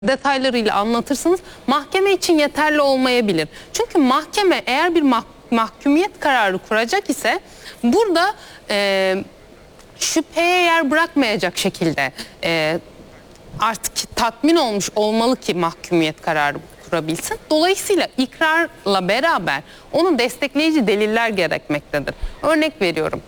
detaylarıyla anlatırsınız. Mahkeme için yeterli olmayabilir. Çünkü mahkeme eğer bir mahkumiyet kararı kuracak ise burada şüpheye yer bırakmayacak şekilde artık tatmin olmuş olmalı ki mahkumiyet kararı kurabilsin. Dolayısıyla ikrarla beraber onun destekleyici deliller gerekmektedir. Örnek veriyorum.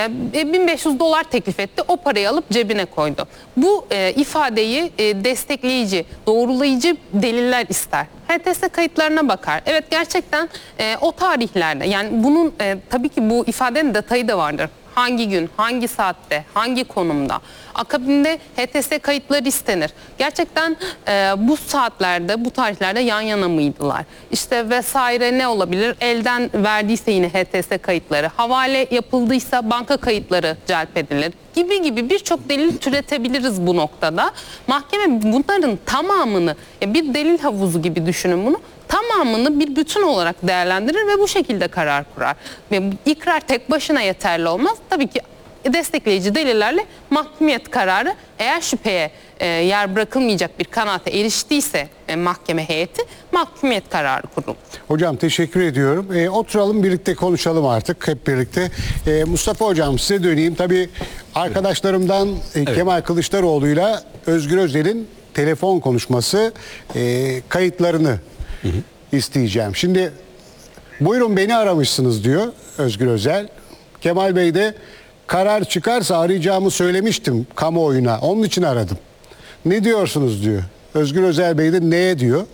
1500 dolar teklif etti. O parayı alıp cebine koydu. Bu ifadeyi destekleyici, doğrulayıcı deliller ister. HTS kayıtlarına bakar. Evet, gerçekten o tarihlerde, yani bunun tabii ki bu ifadenin detayı da vardır. Hangi gün, hangi saatte, hangi konumda. Akabinde HTS kayıtları istenir. Gerçekten bu saatlerde, bu tarihlerde yan yana mıydılar? İşte vesaire ne olabilir? Elden verdiyse yine HTS kayıtları, havale yapıldıysa banka kayıtları celp edilir gibi birçok delil türetebiliriz bu noktada. Mahkeme bunların tamamını, bir delil havuzu gibi düşünün bunu, tamamını bir bütün olarak değerlendirir ve bu şekilde karar kurar. Ve ikrar tek başına yeterli olmaz. Tabii ki destekleyici delillerle mahkumiyet kararı, eğer şüpheye yer bırakılmayacak bir kanaate eriştiyse mahkeme heyeti, mahkumiyet kararı kurulur. Hocam teşekkür ediyorum. Oturalım birlikte konuşalım artık hep birlikte. Mustafa Hocam, size döneyim. Tabii arkadaşlarımdan evet, Kemal Kılıçdaroğlu'yla Özgür Özel'in telefon konuşması kayıtlarını isteyeceğim. Şimdi buyurun beni aramışsınız diyor Özgür Özel. Kemal Bey de karar çıkarsa arayacağımı söylemiştim kamuoyuna. Onun için aradım. Ne diyorsunuz diyor. Özgür Özel Bey de neye diyor.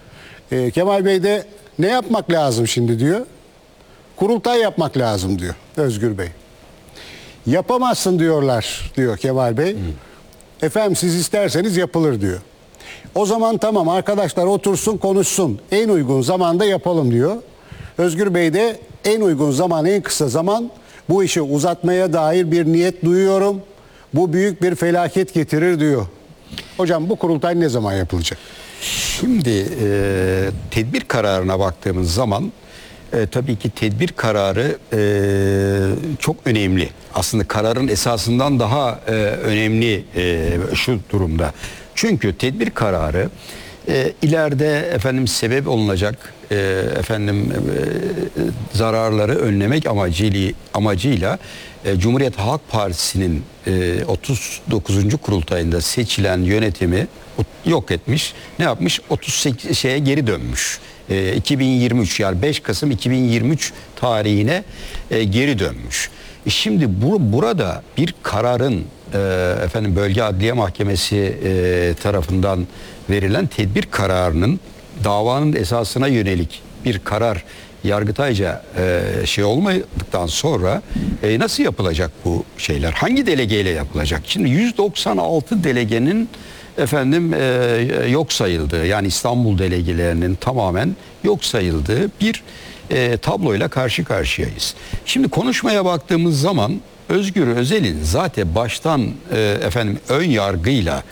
Kemal Bey de ne yapmak lazım şimdi diyor. Kurultay yapmak lazım diyor Özgür Bey. Yapamazsın diyorlar diyor Kemal Bey. Efendim siz isterseniz yapılır diyor. O zaman tamam, arkadaşlar otursun konuşsun. En uygun zamanda yapalım diyor. Özgür Bey de en uygun zaman, en kısa zaman bu işi uzatmaya dair bir niyet duyuyorum. Bu büyük bir felaket getirir diyor. Hocam bu kurultay ne zaman yapılacak? Şimdi tedbir kararına baktığımız zaman tabii ki tedbir kararı çok önemli. Aslında kararın esasından daha önemli şu durumda. Çünkü tedbir kararı ileride sebep olunacak zararları önlemek amacıyla Cumhuriyet Halk Partisi'nin 39. kurultayında seçilen yönetimi yok etmiş. Ne yapmış? 38 şeye geri dönmüş. 2023, yani 5 Kasım 2023 tarihine geri dönmüş. Şimdi burada bir kararın Bölge Adliye Mahkemesi tarafından verilen tedbir kararının davanın esasına yönelik bir karar yargıtayca olmadıktan sonra nasıl yapılacak bu şeyler? Hangi delegeyle yapılacak? Şimdi 196 delegenin yok sayıldığı, yani İstanbul delegelerinin tamamen yok sayıldığı bir tabloyla karşı karşıyayız. Şimdi konuşmaya baktığımız zaman Özgür Özel'in zaten baştan ön yargıyla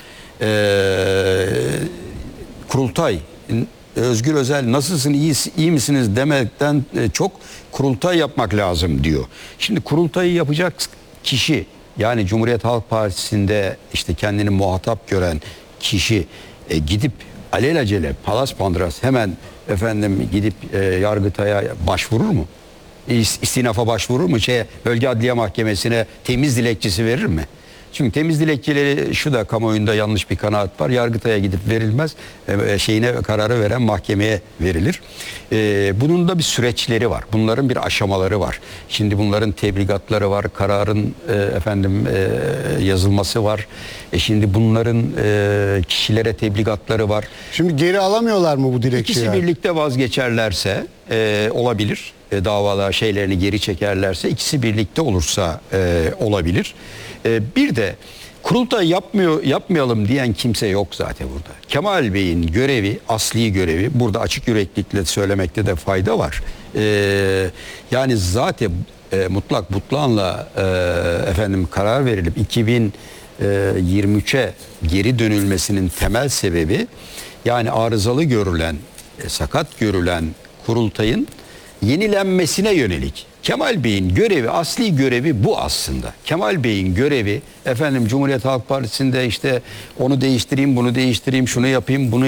kurultay, Özgür Özel nasılsın, iyi misiniz demekten çok kurultay yapmak lazım diyor. Şimdi kurultayı yapacak kişi, yani Cumhuriyet Halk Partisi'nde kendini muhatap gören kişi gidip alelacele palas pandras hemen gidip Yargıtay'a başvurur mu? İstinafa başvurur mu? Bölge Adliye Mahkemesi'ne temiz dilekçesi verir mi? Çünkü temiz dilekçeleri, şu da kamuoyunda yanlış bir kanaat var. Yargıtay'a gidip verilmez. Kararı veren mahkemeye verilir. Bunun da bir süreçleri var. Bunların bir aşamaları var. Şimdi bunların tebligatları var. Kararın yazılması var. Şimdi bunların kişilere tebligatları var. Şimdi geri alamıyorlar mı bu dilekçeyi? İkisi birlikte vazgeçerlerse olabilir. Davalar şeylerini geri çekerlerse, ikisi birlikte olursa olabilir. Bir de kurultay yapmayalım diyen kimse yok zaten burada. Kemal Bey'in görevi, asli görevi, burada açık yüreklilikle söylemekte de fayda var. Yani zaten mutlak butlanla karar verilip 2023'e geri dönülmesinin temel sebebi, yani arızalı görülen, sakat görülen kurultayın yenilenmesine yönelik Kemal Bey'in görevi, asli görevi bu aslında. Kemal Bey'in görevi efendim Cumhuriyet Halk Partisi'nde işte onu değiştireyim, bunu değiştireyim, şunu yapayım, bunu